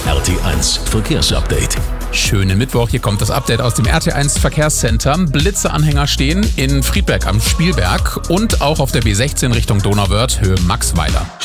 RT1 Verkehrsupdate. Schönen Mittwoch, hier kommt das Update aus dem RT1 Verkehrscenter. Blitzeanhänger stehen in Friedberg am Spielberg und auch auf der B16 Richtung Donauwörth, Höhe Maxweiler.